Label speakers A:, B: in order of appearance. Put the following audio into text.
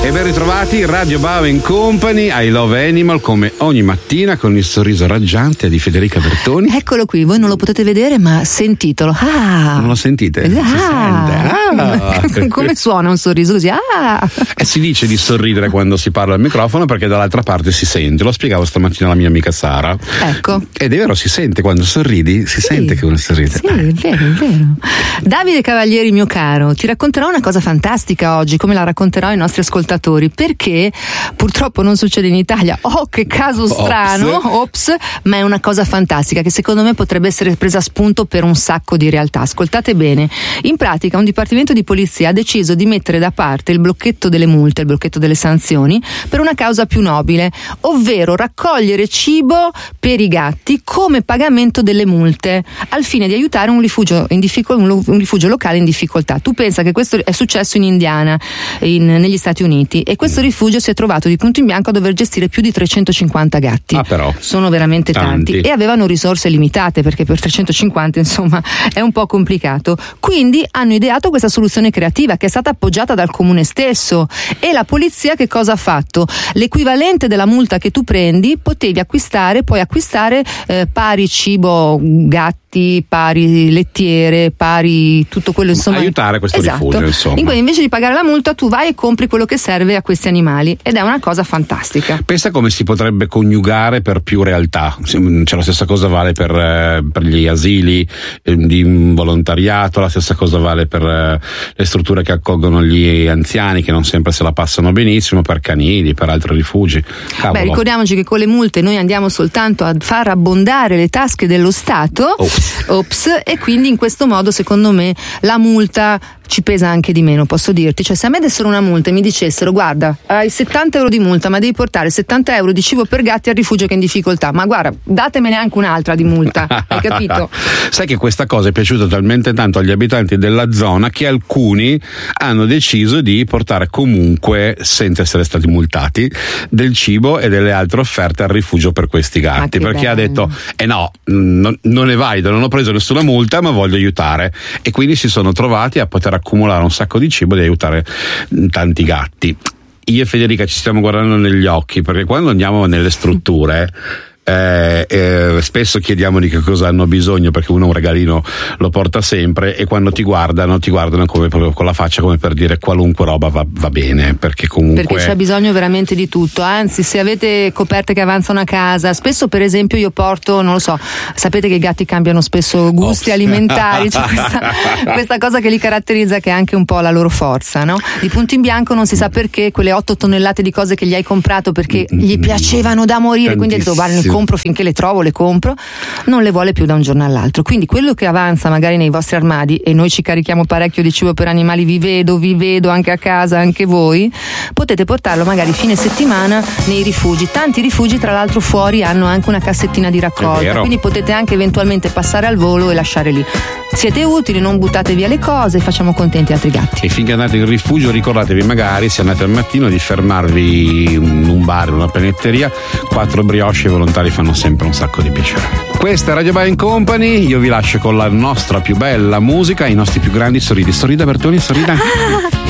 A: E ben ritrovati, Radio Bava & Company, I Love Animal, come ogni mattina con il sorriso raggiante di Federica Bertoni.
B: Eccolo qui, voi non lo potete vedere ma sentitelo. Ah!
A: Non lo sentite? Si sente. Ah!
B: Come suona un sorriso così? Ah!
A: E si dice di sorridere quando si parla al microfono perché dall'altra parte si sente. Lo spiegavo stamattina alla mia amica Sara.
B: Ecco.
A: Ed è vero, si sente quando sorridi, si sente che uno sorride.
B: Sì, è vero, è vero. Davide Cavalieri, mio caro, ti racconterò una cosa fantastica oggi, come la racconterò ai nostri ascoltatori, perché purtroppo non succede in Italia. Oh, che caso strano, ops, ma è una cosa fantastica che secondo me potrebbe essere presa a spunto per un sacco di realtà. Ascoltate bene. In pratica un dipartimento di polizia ha deciso di mettere da parte il blocchetto delle multe, il blocchetto delle sanzioni, per una causa più nobile, ovvero raccogliere cibo per i gatti come pagamento delle multe, al fine di aiutare un rifugio locale in difficoltà. Tu pensa che questo è successo in Indiana, negli Stati Uniti, e questo rifugio si è trovato di punto in bianco a dover gestire più di 350 gatti.
A: Ah, però
B: sono veramente tanti e avevano risorse limitate, perché per 350 insomma è un po' complicato. Quindi hanno ideato questa soluzione creativa che è stata appoggiata dal comune stesso, e la polizia che cosa ha fatto? L'equivalente della multa che tu prendi puoi acquistare pari cibo gatti, pari lettiere, pari tutto quello, insomma,
A: aiutare questo rifugio, insomma.
B: Invece di pagare la multa tu vai e compri quello che serve a questi animali, ed è una cosa fantastica.
A: Pensa come si potrebbe coniugare per più realtà. Cioè, la stessa cosa vale per gli asili di volontariato, la stessa cosa vale per le strutture che accolgono gli anziani, che non sempre se la passano benissimo, per canili, per altri rifugi. Cavolo.
B: Beh, ricordiamoci che con le multe noi andiamo soltanto a far abbondare le tasche dello Stato. Ops, e quindi in questo modo secondo me la multa ci pesa anche di meno, posso dirti. Cioè, se a me dessero una multa e mi dicessero: guarda, hai 70 euro di multa ma devi portare 70 euro di cibo per gatti al rifugio che è in difficoltà, ma guarda, datemene anche un'altra di multa, hai capito?
A: Sai che questa cosa è piaciuta talmente tanto agli abitanti della zona che alcuni hanno deciso di portare comunque, senza essere stati multati, del cibo e delle altre offerte al rifugio per questi gatti, perché bello. Ha detto non è valido, non ho preso nessuna multa ma voglio aiutare, e quindi si sono trovati a poter accumulare un sacco di cibo e di aiutare tanti gatti. Io e Federica ci stiamo guardando negli occhi, perché quando andiamo nelle strutture spesso chiediamo di che cosa hanno bisogno, perché uno un regalino lo porta sempre, e quando ti guardano come proprio con la faccia, come per dire qualunque roba va bene, perché
B: c'è bisogno veramente di tutto. Anzi, se avete coperte che avanzano a casa, spesso per esempio io porto, non lo so, sapete che i gatti cambiano spesso gusti alimentari, c'è questa cosa che li caratterizza, che è anche un po' la loro forza, no? Di punto in bianco non si sa perché quelle 8 tonnellate di cose che gli hai comprato perché gli piacevano da morire, quindi ha detto guarda, compro finché le trovo, le compro, non le vuole più da un giorno all'altro. Quindi quello che avanza magari nei vostri armadi, e noi ci carichiamo parecchio di cibo per animali, vi vedo anche a casa, anche voi, potete portarlo magari fine settimana nei rifugi. Tanti rifugi tra l'altro fuori hanno anche una cassettina di raccolta, quindi potete anche eventualmente passare al volo e lasciare lì. Siete utili, non buttate via le cose, facciamo contenti altri gatti.
A: E finché andate in rifugio ricordatevi, magari se andate al mattino, di fermarvi in un bar, in una panetteria, 4 brioche volontari fanno sempre un sacco di piacere. Questa è Radio Bava & Company, io vi lascio con la nostra più bella musica, i nostri più grandi sorridi. Sorrida Bertoni, sorrida.